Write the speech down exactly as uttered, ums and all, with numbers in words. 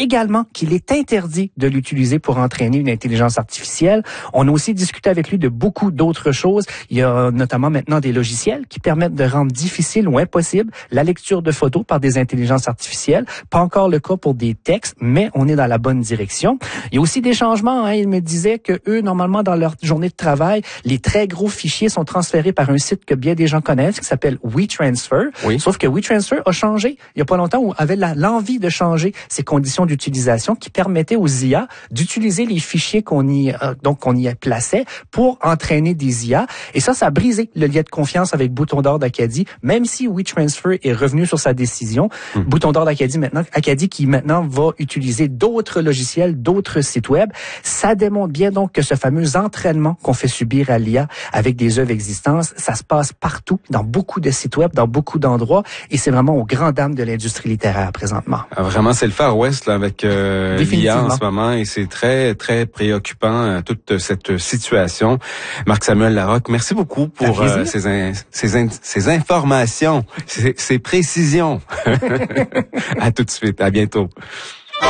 également qu'il est interdit de l'utiliser pour entraîner une intelligence artificielle. On a aussi discuté avec lui de beaucoup d'autres choses. Il y a notamment maintenant des logiciels qui permettent de rendre difficile ou impossible la lecture de photos par des intelligences artificielles. Pas encore le cas pour des textes, mais on est dans la bonne direction. Il y a aussi des changements. Hein. Il me disait que eux, normalement, dans leur journée de travail, les très gros fichiers sont transférés par un site que bien des gens connaissent, qui s'appelle WeTransfer. Oui. Sauf que WeTransfer a changé. Il y a pas longtemps, on avait la, l'envie de changer ses conditions d'utilisation qui permettaient aux I A d'utiliser les fichiers qu'on y, euh, donc qu'on y plaçait pour entraîner des I A. Et ça, ça a brisé le lien de confiance avec Bouton d'Or d'Acadie, même si WeTransfer est revenu sur sa décision. Mmh. Bouton d'Or d'Acadie maintenant, Acadie qui maintenant va utiliser d'autres logiciels, d'autres sites web. Ça démontre bien donc que ce fameux entraînement qu'on fait subir à l'I A avec des œuvres existantes, ça se passe partout, dans beaucoup de sites web, dans beaucoup d'endroits, et c'est vraiment aux grandes dames de l'industrie littéraire présentement. Ah, vraiment, c'est le Far West là, avec euh, l'I A en ce moment, et c'est très, très préoccupant, euh, toute cette situation. Marc-Samuel Larocque, merci beaucoup pour euh, ces, in, ces, in, ces informations, ces, ces précisions. À tout de suite, à bientôt.